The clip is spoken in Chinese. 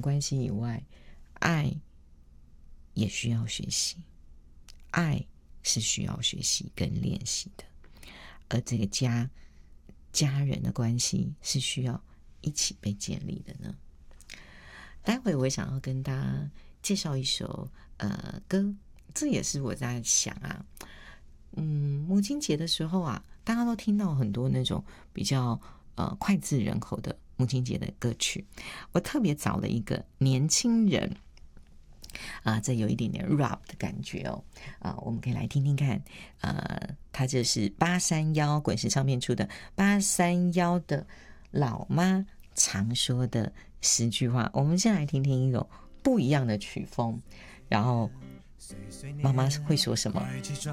关系以外，爱也需要学习，爱是需要学习跟练习的，而这个家人的关系是需要一起被建立的呢。待会我想要跟大家介绍一首歌，这也是我在想啊，母亲节的时候啊，大家都听到很多那种比较脍炙人口的母亲节的歌曲，我特别找了一个年轻人这有一点点 rap 的感觉哦，我们可以来听听看，他这是831滚石唱片出的831的老妈常说的10句话，我们先来听听一种不一样的曲风，然后妈妈会说什么。